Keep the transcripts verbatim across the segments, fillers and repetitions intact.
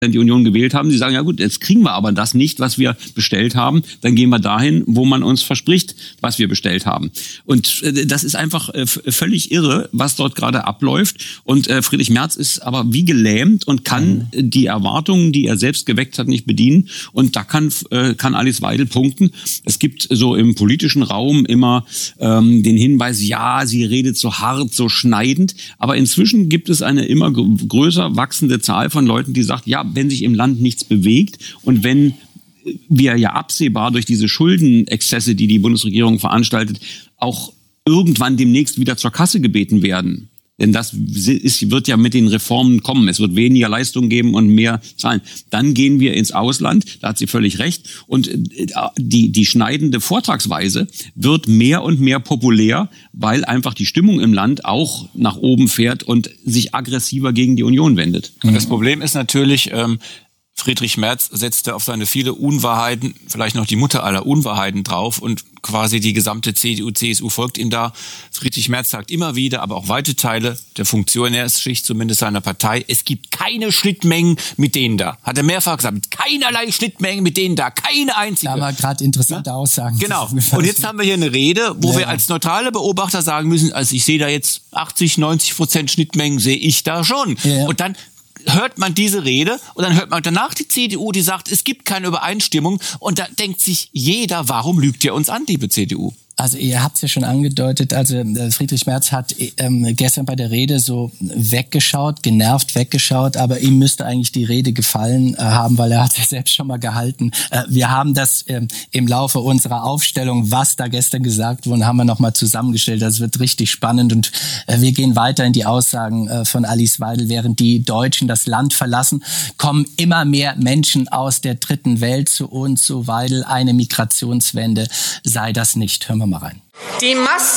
die Union gewählt haben. Sie sagen, ja gut, jetzt kriegen wir aber das nicht, was wir bestellt haben. Dann gehen wir dahin, wo man uns verspricht, was wir bestellt haben. Und äh, das ist einfach äh, völlig irre, was dort gerade abläuft. Und äh, Friedrich Merz ist aber wie gelähmt und kann mhm. die Erwartungen, die er selbst geweckt hat, nicht bedienen. Und da kann, äh, kann Alice Weidel punkten. Es gibt so im politischen Raum immer ähm, den Hinweis, ja, sie redet so hart, so schneidend. Aber inzwischen gibt es eine immer größer wachsende Zahl von Leuten, die sagt, ja, wenn sich im Land nichts bewegt und wenn wir ja absehbar durch diese Schuldenexzesse, die die Bundesregierung veranstaltet, auch irgendwann demnächst wieder zur Kasse gebeten werden. Denn das ist, wird ja mit den Reformen kommen. Es wird weniger Leistung geben und mehr Zahlen. Dann gehen wir ins Ausland, da hat sie völlig recht. Und die, die schneidende Vortragsweise wird mehr und mehr populär, weil einfach die Stimmung im Land auch nach oben fährt und sich aggressiver gegen die Union wendet. Und das Problem ist natürlich, ähm, Friedrich Merz setzte auf seine viele Unwahrheiten, vielleicht noch die Mutter aller Unwahrheiten drauf und quasi die gesamte C D U, C S U folgt ihm da. Friedrich Merz sagt immer wieder, aber auch weite Teile der Funktionärsschicht, zumindest seiner Partei, es gibt keine Schnittmengen mit denen da. Hat er mehrfach gesagt, keinerlei Schnittmengen mit denen da, keine einzige. Da haben wir gerade interessante Aussagen. Genau. Und jetzt haben wir hier eine Rede, wo ja. wir als neutrale Beobachter sagen müssen, also ich sehe da jetzt achtzig, neunzig Prozent Schnittmengen, sehe ich da schon. Ja. Und dann hört man diese Rede und dann hört man danach die C D U, die sagt, es gibt keine Übereinstimmung und da denkt sich jeder, warum lügt ihr uns an, liebe C D U? Also ihr habt es ja schon angedeutet, also Friedrich Merz hat ähm, gestern bei der Rede so weggeschaut, genervt weggeschaut, aber ihm müsste eigentlich die Rede gefallen äh, haben, weil er hat ja selbst schon mal gehalten. Äh, wir haben das ähm, im Laufe unserer Aufstellung, was da gestern gesagt wurde, haben wir nochmal zusammengestellt. Das wird richtig spannend und äh, wir gehen weiter in die Aussagen äh, von Alice Weidel. Während die Deutschen das Land verlassen, kommen immer mehr Menschen aus der dritten Welt zu uns, so Weidel, eine Migrationswende sei das nicht. Hören wir mal rein. Die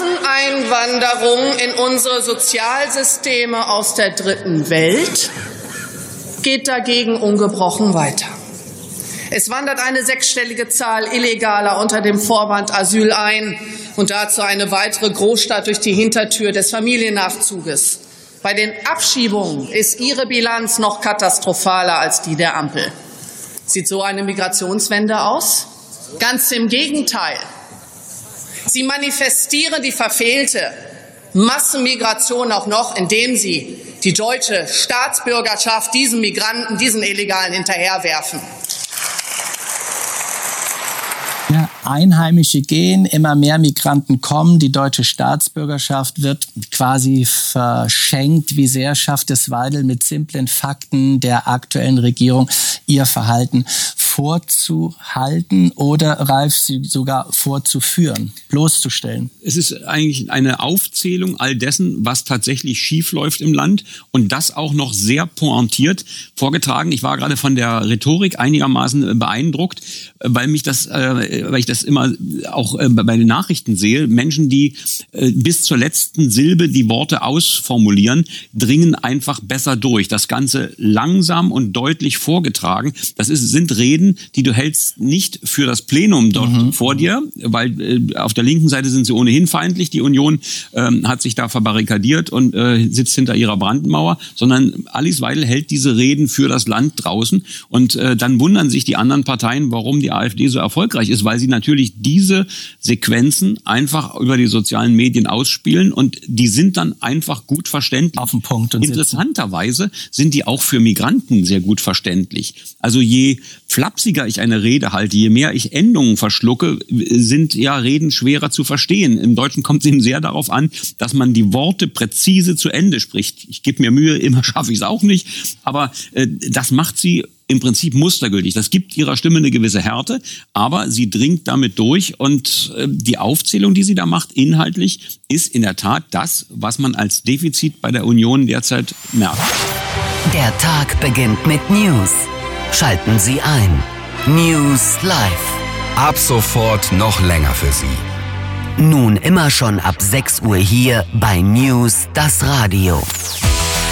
Masseneinwanderung in unsere Sozialsysteme aus der dritten Welt geht dagegen ungebrochen weiter. Es wandert eine sechsstellige Zahl Illegaler unter dem Vorwand Asyl ein und dazu eine weitere Großstadt durch die Hintertür des Familiennachzuges. Bei den Abschiebungen ist ihre Bilanz noch katastrophaler als die der Ampel. Sieht so eine Migrationswende aus? Ganz im Gegenteil. Sie manifestieren die verfehlte Massenmigration auch noch, indem sie die deutsche Staatsbürgerschaft diesen Migranten, diesen Illegalen hinterherwerfen. Ja, Einheimische gehen, immer mehr Migranten kommen, die deutsche Staatsbürgerschaft wird quasi verschenkt. Wie sehr schafft es Weidel mit simplen Fakten der aktuellen Regierung, ihr Verhalten vorzuhalten oder, Ralf, sie sogar vorzuführen, bloßzustellen? Es ist eigentlich eine Aufzählung all dessen, was tatsächlich schief läuft im Land und das auch noch sehr pointiert vorgetragen. Ich war gerade von der Rhetorik einigermaßen beeindruckt, weil mich das, äh, weil ich das immer auch äh, bei den Nachrichten sehe. Menschen, die äh, bis zur letzten Silbe die Worte ausformulieren, dringen einfach besser durch. Das Ganze langsam und deutlich vorgetragen. Das ist, sind Reden, die du hältst nicht für das Plenum dort mhm. vor dir, weil äh, auf der linken Seite sind sie ohnehin feindlich. Die Union ähm, hat sich da verbarrikadiert und äh, sitzt hinter ihrer Brandmauer, sondern Alice Weidel hält diese Reden für das Land draußen und äh, dann wundern sich die anderen Parteien, warum die AfD so erfolgreich ist, weil sie natürlich diese Sequenzen einfach über die sozialen Medien ausspielen und die sind dann einfach gut verständlich. Auf den Punkt. Und interessanterweise sind die auch für Migranten sehr gut verständlich. Also je flapsiger ich eine Rede halte, je mehr ich Endungen verschlucke, sind ja Reden schwerer zu verstehen. Im Deutschen kommt es eben sehr darauf an, dass man die Worte präzise zu Ende spricht. Ich gebe mir Mühe, immer schaffe ich es auch nicht, aber äh, das macht sie im Prinzip mustergültig. Das gibt ihrer Stimme eine gewisse Härte, aber sie dringt damit durch und äh, die Aufzählung, die sie da macht, inhaltlich, ist in der Tat das, was man als Defizit bei der Union derzeit merkt. Der Tag beginnt mit News. Schalten Sie ein. News Live. Ab sofort noch länger für Sie. Nun immer schon ab sechs Uhr hier bei News, das Radio.